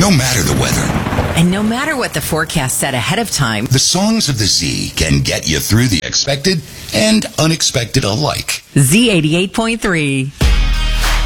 No matter the weather, And no matter what the forecast said ahead of time, the songs of the Z can get you through the expected and unexpected alike. Z88.3.